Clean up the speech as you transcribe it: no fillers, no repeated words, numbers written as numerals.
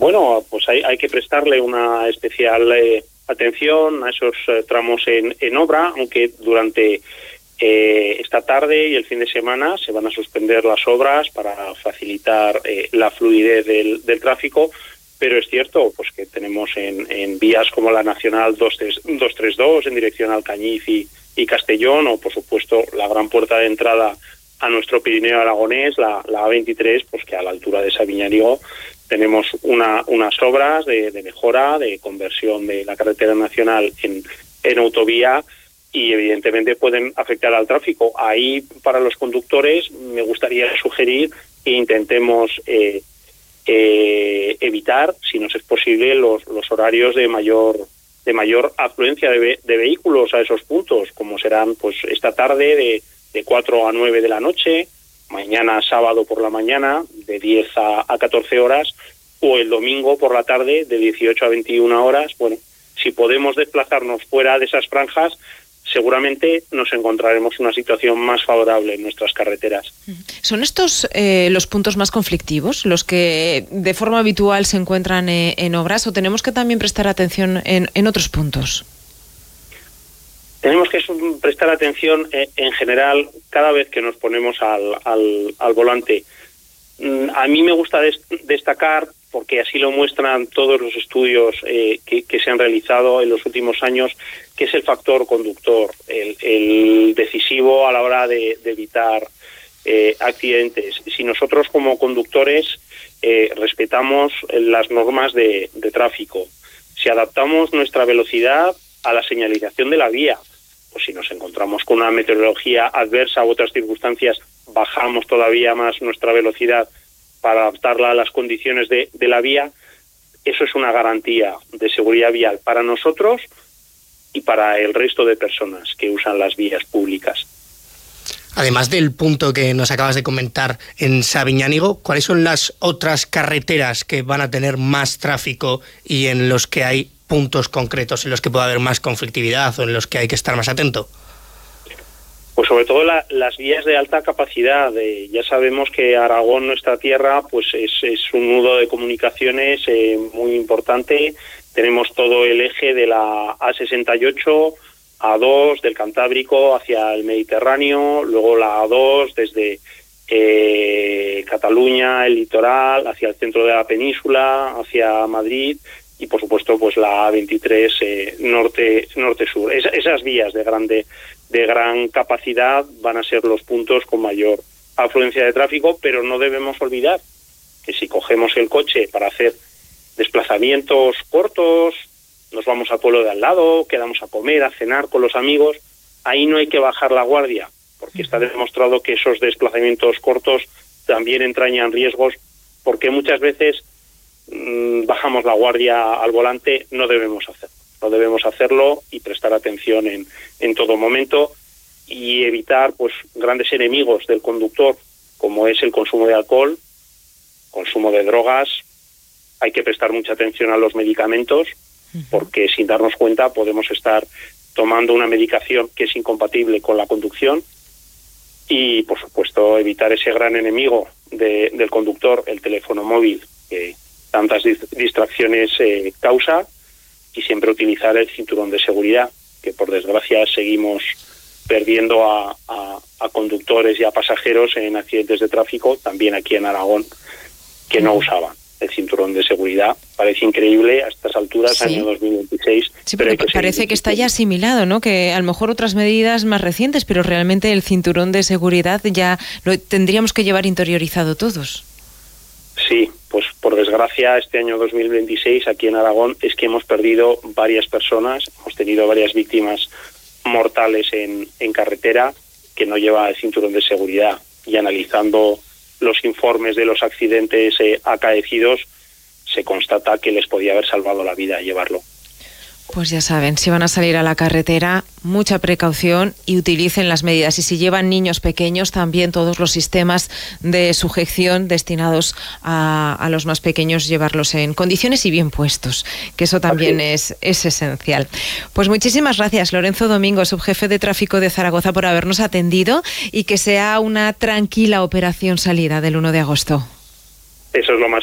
Bueno, pues hay que prestarle una especial atención a esos tramos en obra, aunque durante esta tarde y el fin de semana se van a suspender las obras para facilitar la fluidez del tráfico, pero es cierto pues que tenemos en vías como la Nacional 232 en dirección a Alcañiz y Castellón, o por supuesto la gran puerta de entrada a nuestro Pirineo aragonés, la A23, pues que a la altura de Sabiñánigo tenemos unas obras de mejora, de conversión de la carretera nacional en autovía, y evidentemente pueden afectar al tráfico. Ahí, para los conductores, me gustaría sugerir que intentemos evitar, si nos es posible, los horarios de mayor afluencia de vehículos a esos puntos, como serán pues esta tarde de 4 a 9 de la noche, mañana sábado por la mañana de 10 a 14 horas, o el domingo por la tarde de 18 a 21 horas. Bueno, si podemos desplazarnos fuera de esas franjas, seguramente nos encontraremos una situación más favorable en nuestras carreteras. ¿Son estos los puntos más conflictivos, los que de forma habitual se encuentran en obras, o tenemos que también prestar atención en otros puntos? Tenemos que prestar atención en general cada vez que nos ponemos al volante. A mí me gusta destacar, porque así lo muestran todos los estudios que se han realizado en los últimos años, que es el factor conductor, el decisivo a la hora de evitar accidentes. Si nosotros como conductores respetamos las normas de tráfico, si adaptamos nuestra velocidad a la señalización de la vía, o si nos encontramos con una meteorología adversa u otras circunstancias, bajamos todavía más nuestra velocidad para adaptarla a las condiciones de la vía, eso es una garantía de seguridad vial para nosotros y para el resto de personas que usan las vías públicas. Además del punto que nos acabas de comentar en Sabiñánigo, ¿cuáles son las otras carreteras que van a tener más tráfico y en los que hay puntos concretos en los que puede haber más conflictividad o en los que hay que estar más atento? Pues sobre todo las vías de alta capacidad. Ya sabemos que Aragón, nuestra tierra, pues es un nudo de comunicaciones muy importante. Tenemos todo el eje de la A68, A2 del Cantábrico hacia el Mediterráneo, luego la A2 desde Cataluña, el litoral, hacia el centro de la península, hacia Madrid, y por supuesto pues la A23 norte-sur. Esas vías de gran capacidad van a ser los puntos con mayor afluencia de tráfico, pero no debemos olvidar que si cogemos el coche para hacer desplazamientos cortos, nos vamos al pueblo de al lado, quedamos a comer, a cenar con los amigos, ahí no hay que bajar la guardia, porque está demostrado que esos desplazamientos cortos también entrañan riesgos, porque muchas veces bajamos la guardia al volante. No debemos hacerlo y prestar atención en todo momento y evitar pues grandes enemigos del conductor, como es el consumo de alcohol, consumo de drogas. Hay que prestar mucha atención a los medicamentos, porque sin darnos cuenta podemos estar tomando una medicación que es incompatible con la conducción, y por supuesto evitar ese gran enemigo del conductor, el teléfono móvil, que tantas distracciones causa, y siempre utilizar el cinturón de seguridad, que por desgracia seguimos perdiendo a conductores y a pasajeros en accidentes de tráfico, también aquí en Aragón, que no usaban el cinturón de seguridad. Parece increíble a estas alturas, sí. Año 2026. Sí, pero parece que está ya asimilado, ¿no? Que a lo mejor otras medidas más recientes, pero realmente el cinturón de seguridad ya lo tendríamos que llevar interiorizado todos. Sí, pues por desgracia este año 2026 aquí en Aragón es que hemos perdido varias personas, hemos tenido varias víctimas mortales en carretera que no lleva el cinturón de seguridad, y analizando los informes de los accidentes acaecidos se constata que les podía haber salvado la vida llevarlo. Pues ya saben, si van a salir a la carretera, mucha precaución y utilicen las medidas. Y si llevan niños pequeños, también todos los sistemas de sujeción destinados a los más pequeños, llevarlos en condiciones y bien puestos, que eso también es esencial. Pues muchísimas gracias, Lorenzo Domingo, subjefe de tráfico de Zaragoza, por habernos atendido, y que sea una tranquila operación salida del 1 de agosto. Eso es lo más